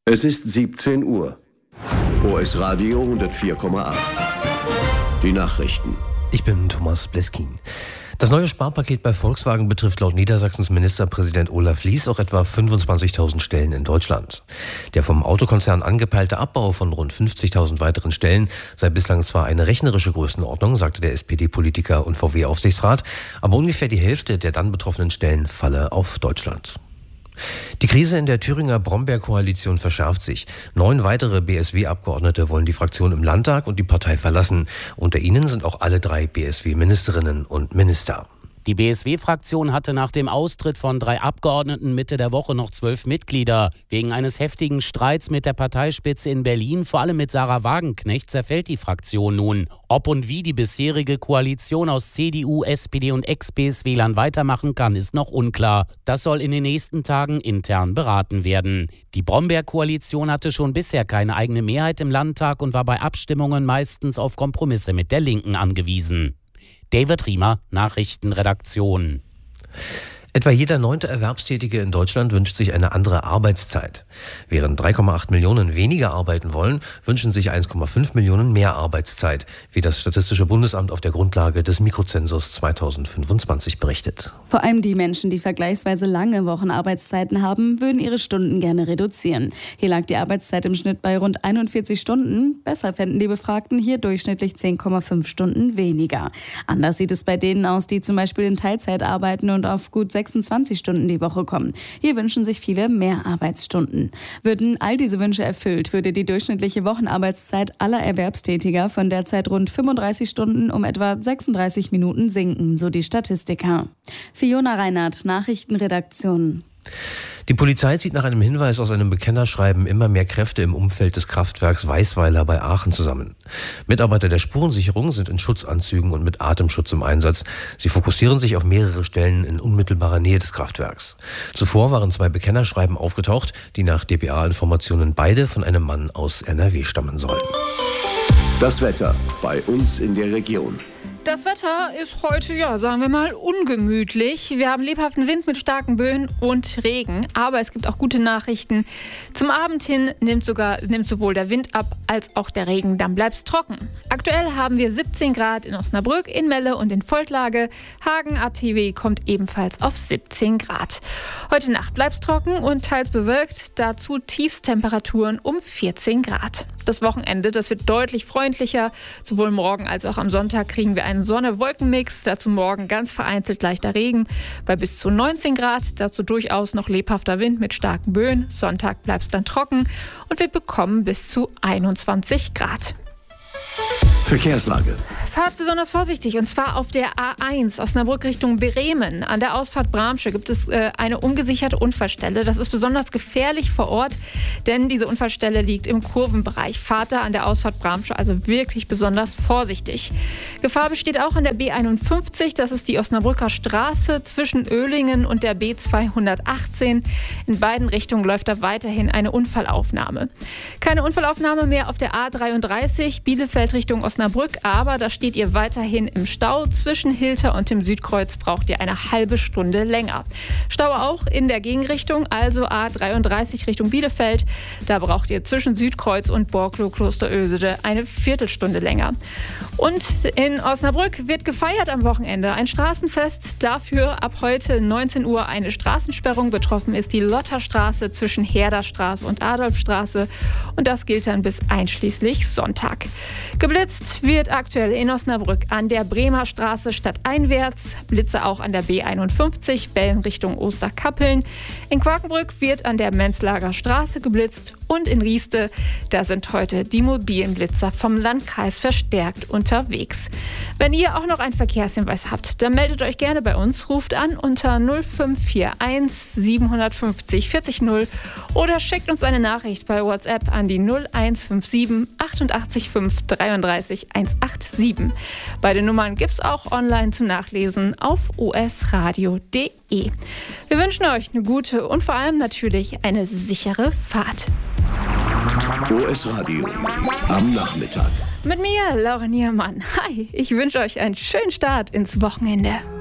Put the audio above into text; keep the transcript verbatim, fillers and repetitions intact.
Es ist siebzehn Uhr. O S Radio hundertvier Komma acht. Die Nachrichten. Ich bin Thomas Bleskin. Das neue Sparpaket bei Volkswagen betrifft laut Niedersachsens Ministerpräsident Olaf Lies auch etwa fünfundzwanzigtausend Stellen in Deutschland. Der vom Autokonzern angepeilte Abbau von rund fünfzigtausend weiteren Stellen sei bislang zwar eine rechnerische Größenordnung, sagte der S P D-Politiker und V W-Aufsichtsrat, aber ungefähr die Hälfte der dann betroffenen Stellen falle auf Deutschland. Die Krise in der Thüringer Brombeer-Koalition verschärft sich. Neun weitere B S W-Abgeordnete wollen die Fraktion im Landtag und die Partei verlassen. Unter ihnen sind auch alle drei B S W-Ministerinnen und Minister. Die B S W-Fraktion hatte nach dem Austritt von drei Abgeordneten Mitte der Woche noch zwölf Mitglieder. Wegen eines heftigen Streits mit der Parteispitze in Berlin, vor allem mit Sarah Wagenknecht, zerfällt die Fraktion nun. Ob und wie die bisherige Koalition aus C D U, S P D und Ex-B S W-Lern weitermachen kann, ist noch unklar. Das soll in den nächsten Tagen intern beraten werden. Die Brombeer-Koalition hatte schon bisher keine eigene Mehrheit im Landtag und war bei Abstimmungen meistens auf Kompromisse mit der Linken angewiesen. David Riemer, Nachrichtenredaktion. Etwa jeder neunte Erwerbstätige in Deutschland wünscht sich eine andere Arbeitszeit. Während drei Komma acht Millionen weniger arbeiten wollen, wünschen sich eins Komma fünf Millionen mehr Arbeitszeit, wie das Statistische Bundesamt auf der Grundlage des Mikrozensus zweitausendfünfundzwanzig berichtet. Vor allem die Menschen, die vergleichsweise lange Wochenarbeitszeiten haben, würden ihre Stunden gerne reduzieren. Hier lag die Arbeitszeit im Schnitt bei rund einundvierzig Stunden. Besser fänden die Befragten hier durchschnittlich zehn Komma fünf Stunden weniger. Anders sieht es bei denen aus, die zum Beispiel in Teilzeit arbeiten und auf gut sechsundzwanzig Stunden die Woche kommen. Hier wünschen sich viele mehr Arbeitsstunden. Würden all diese Wünsche erfüllt, würde die durchschnittliche Wochenarbeitszeit aller Erwerbstätiger von derzeit rund fünfunddreißig Stunden um etwa sechsunddreißig Minuten sinken, so die Statistiker. Fiona Reinhardt, Nachrichtenredaktion. Die Polizei zieht nach einem Hinweis aus einem Bekennerschreiben immer mehr Kräfte im Umfeld des Kraftwerks Weißweiler bei Aachen zusammen. Mitarbeiter der Spurensicherung sind in Schutzanzügen und mit Atemschutz im Einsatz. Sie fokussieren sich auf mehrere Stellen in unmittelbarer Nähe des Kraftwerks. Zuvor waren zwei Bekennerschreiben aufgetaucht, die nach D P A-Informationen beide von einem Mann aus N R W stammen sollen. Das Wetter bei uns in der Region. Das Wetter ist heute, ja, sagen wir mal, ungemütlich. Wir haben lebhaften Wind mit starken Böen und Regen. Aber es gibt auch gute Nachrichten. Zum Abend hin nimmt, sogar, nimmt sowohl der Wind ab als auch der Regen. Dann bleibt es trocken. Aktuell haben wir siebzehn Grad in Osnabrück, in Melle und in Voltlage. Hagen A T W kommt ebenfalls auf siebzehn Grad. Heute Nacht bleibt es trocken und teils bewölkt. Dazu Tiefstemperaturen um vierzehn Grad. Das Wochenende, das wird deutlich freundlicher. Sowohl morgen als auch am Sonntag kriegen wir einen Sonne-Wolken-Mix. Dazu morgen ganz vereinzelt leichter Regen bei bis zu neunzehn Grad. Dazu durchaus noch lebhafter Wind mit starken Böen. Sonntag bleibt es dann trocken und wir bekommen bis zu einundzwanzig Grad. Verkehrslage. Fahrt besonders vorsichtig und zwar auf der A eins Osnabrück Richtung Bremen. An der Ausfahrt Bramsche gibt es äh, eine ungesicherte Unfallstelle. Das ist besonders gefährlich vor Ort, denn diese Unfallstelle liegt im Kurvenbereich. Fahrt da an der Ausfahrt Bramsche also wirklich besonders vorsichtig. Gefahr besteht auch an der B einundfünfzig. Das ist die Osnabrücker Straße zwischen Oehlingen und der B zweihundertachtzehn. In beiden Richtungen läuft da weiterhin eine Unfallaufnahme. Keine Unfallaufnahme mehr auf der A dreiunddreißig Bielefeld Richtung Osnabrück, aber da steht ihr weiterhin im Stau. Zwischen Hilter und dem Südkreuz braucht ihr eine halbe Stunde länger. Stau auch in der Gegenrichtung, also A dreiunddreißig Richtung Bielefeld. Da braucht ihr zwischen Südkreuz und Borklow Klosterösede eine Viertelstunde länger. Und in Osnabrück wird gefeiert am Wochenende. Ein Straßenfest, dafür ab heute neunzehn Uhr eine Straßensperrung. Betroffen ist die Lotterstraße zwischen Herderstraße und Adolfstraße. Und das gilt dann bis einschließlich Sonntag. Geblitzt wird aktuell in Osnabrück an der Bremer Straße stadteinwärts. Blitze auch an der B einundfünfzig, Bellen Richtung Osterkappeln. In Quakenbrück wird an der Menzlager Straße geblitzt. Und in Rieste, da sind heute die mobilen Blitzer vom Landkreis verstärkt unterwegs. Wenn ihr auch noch einen Verkehrshinweis habt, dann meldet euch gerne bei uns, ruft an unter null fünf vier eins sieben fünf null vierzig null oder schickt uns eine Nachricht bei WhatsApp an die null eins fünf sieben achtundachtzig fünf dreiunddreißig hundertsiebenundachtzig. Beide Nummern gibt's auch online zum Nachlesen auf o s radio punkt d e. Wir wünschen euch eine gute und vor allem natürlich eine sichere Fahrt. O S Radio am Nachmittag. Mit mir, Laura Niermann. Hi, ich wünsche euch einen schönen Start ins Wochenende.